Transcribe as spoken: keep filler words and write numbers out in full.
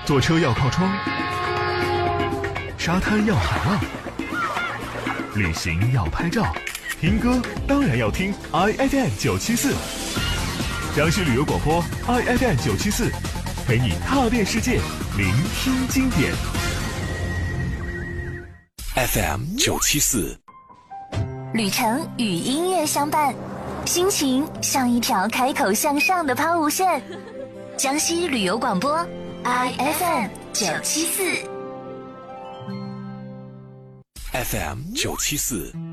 坐车要靠窗，沙滩要海浪，旅行要拍照，听歌当然要听 I F M 九七四，江西旅游广播 I F M 九七四，陪你踏遍世界，聆听经典。 F M 九七四， 旅程与音乐相伴，心情像一条开口向上的抛物线。江西旅游广播 I F M 九七四 F M 九七四。